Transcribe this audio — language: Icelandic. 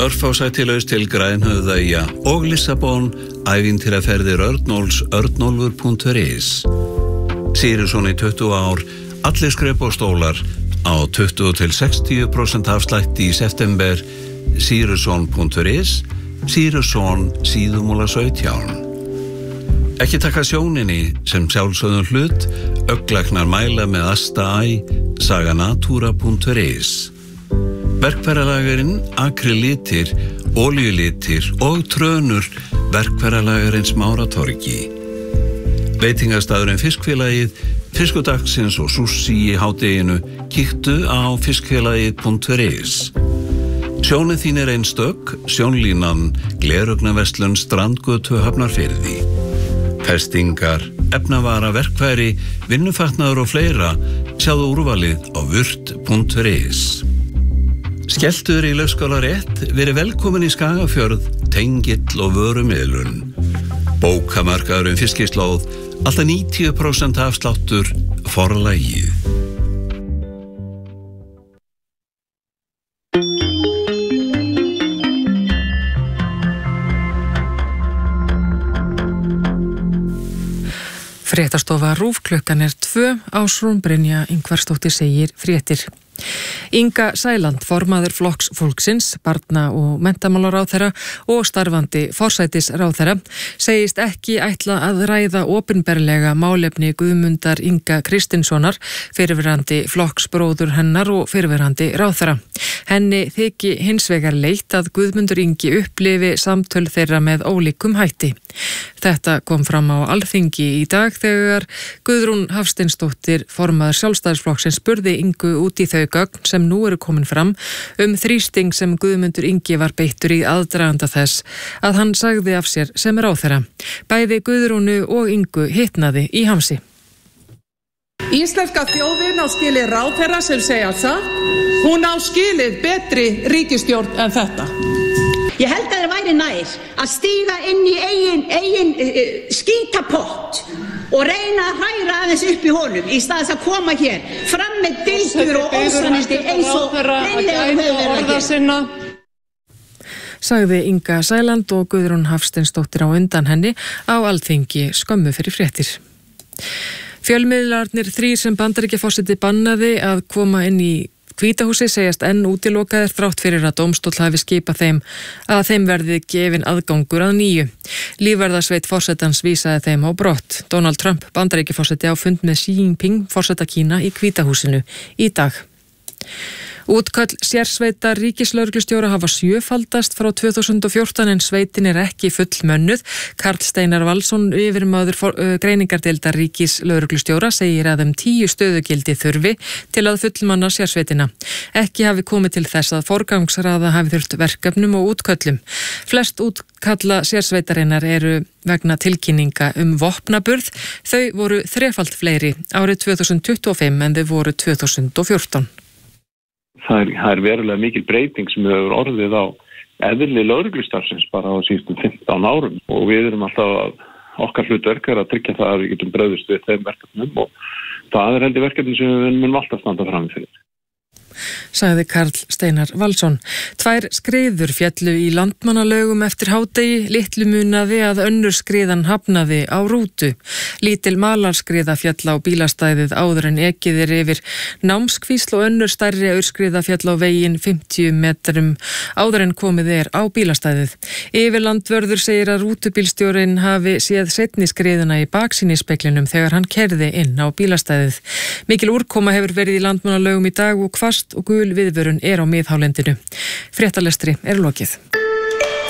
Örfásættilaus til Grænhöfðaeyja og Lissabon, ævintýraferðir Örnólfur.is. Siriusson í 20 ár, allir skrep og stólar á 20-60% afslætti í september. Siriusson.is, Siriusson síðumúla 17. Ekki taka sjóninni sem sjálfsögðum hlut, ögglagnar mæla með Asta-Æ, Saganatura.is. Verkfæralagarinn, akrylitir, olíulitir og trönur verkfæralagarins Máratorgi. Veitingastæðurinn Fiskfélagið, Fiskudagsins og sushi í hádeginu, kíktu á fiskfélagið.is. Sjónið þín einstök, sjónlínan, gleraugnarverslun Strandgötu Hafnarfirði. Festingar, efnavara, verkfæri, vinnufatnaður og fleira, sjáðu úrvalið á vurt.is. Skelltur í Laufskálarétt, verið velkomin í Skagafjörð, tengill og vörumiðlun. Bókamarkaðurinn Fiskislóð, alltaf 90% afsláttur, Forlagið. Fréttastofa RÚV, klukkan 2, Ásrún Brynja Ingvarsdóttir segir fréttir. Inga Sæland, formaður Flokks fólksins, barna- og menntamálaráðherra og starfandi forsætisráðherra, segist ekki ætla að ræða opinberlega málefni Guðmundar Inga Kristinssonar, fyrrverandi flokksbróður hennar og fyrrverandi ráðherra. Henni þyki hins vegar leitt að Guðmundur Ingi upplifi samtöl þeirra með ólíkum hætti. Þetta kom fram á Alþingi í dag þegar Guðrún Hafsteinsdóttir, formaður Sjálfstæðisflokksins, spurði Ingu út í þau gögn sem nú eru komin fram þrýsting sem Guðmundur Ingi var beittur í aðdraganda þess að hann sagði af sér sem ráðherra. Bæði Guðrúnu og Ingu hitnaði í hamsi. Íslenska þjóðin á skilið ráðherra sem segja það, hún á skilið betri ríkisstjórn en þetta. Ég held að það væri nær að stíga inn í eigin skítapott og reyna að hræra aðeins upp í honum í stað þess að koma hér fram með dildur og ósannindi eins og reynlega höfður að gera. Sagði Inga Sæland og Guðrún Hafsteinsdóttir á undan henni á Alþingi skömmu fyrir fréttir. Fjölmiðlarnir 3 sem Bandaríkjaforseti bannaði að koma inn í Hvítahúsi segjast enn útilokaðir þrátt fyrir að dómstóll hafi skipað þeim að þeim verði gefin aðgangur að nýju. Lífverðarsveit forsetans vísaði þeim á brott. Donald Trump, Bandaríkjaforseti, á fund með Xi Jinping, forseta Kína, í Hvítahúsinu í dag. Útköll sérsveitar ríkislögreglustjóra hafa 7-faldast frá 2014 en sveitin ekki fullmönnuð. Karl Steinar Valsson, yfirmaður greiningardeildar ríkislögreglustjóra, segir að 10 stöðugildi þurfi til að fullmanna sérsveitina. Ekki hafi komið til þess að forgangsraða hafi þurft verkefnum og útköllum. Flest útkalla sérsveitarinnar eru vegna tilkynninga vopnaburð. Þau voru 3-falt fleiri árið 2025 en þau voru 2014. Það er verulega mikil breyting sem hefur orðið á eðli lögreglustarfsins bara á síðustu 15 árum og við erum alltaf að okkar hlutverk að tryggja það að við getum bröðust við þeim verkefnum og það er heldur verkefni sem við munum alltaf standa fram fyrir. Sagði Karl Steinar Valsson. 2 skriður féllu í Landmannalaugum eftir hádegi, litlu munaði að önnur skriðan hafnaði á rútu. Lítil malarskriða féll á bílastæðið áður en ekið yfir Námskvísl og önnur stærri aurskriða féll á veginn 50 metrum áður en komið á bílastæðið. Yfirlandvörður segir að rútubílstjórinn hafi séð seinni skriðuna í baksýnisspeglinum þegar hann keyrði inn á bílastæðið. Mikil úrkoma hefur verið í Landmannalaugum í dag og hvasst og gul viðvörun á miðhálendinu. Fréttalestri lokið.